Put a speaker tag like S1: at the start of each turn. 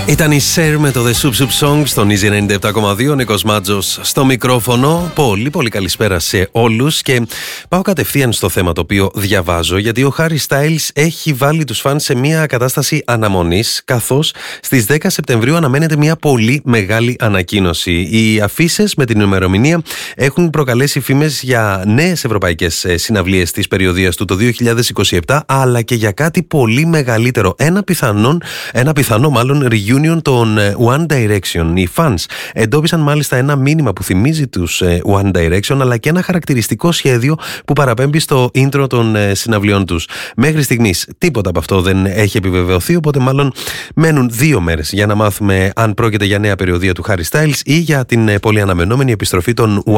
S1: Ήταν η Cher με το The Soup Soup Song στον Easy 97,2. Ο Νίκος Μάτζος στο μικρόφωνο. Πολύ καλησπέρα σε όλους. Και πάω κατευθείαν στο θέμα το οποίο διαβάζω, γιατί ο Harry Styles έχει βάλει τους φανς σε μια κατάσταση αναμονής, καθώς στις 10 Σεπτεμβρίου αναμένεται μια πολύ μεγάλη ανακοίνωση. Οι αφίσες με την ημερομηνία έχουν προκαλέσει φήμες για νέες ευρωπαϊκές συναυλίες της περιοδίας του το 2027, αλλά και για κάτι πολύ μεγαλύτερο. Ένα πιθανό μάλλον reunion των One Direction. Οι fans εντόπισαν μάλιστα ένα μήνυμα που θυμίζει τους One Direction, αλλά και ένα χαρακτηριστικό σχέδιο που παραπέμπει στο intro των συναυλιών τους. Μέχρι στιγμής τίποτα από αυτό δεν έχει επιβεβαιωθεί, οπότε μάλλον μένουν 2 μέρες για να μάθουμε αν πρόκειται για νέα περιοδία του Harry Styles ή για την πολύ αναμενόμενη επιστροφή των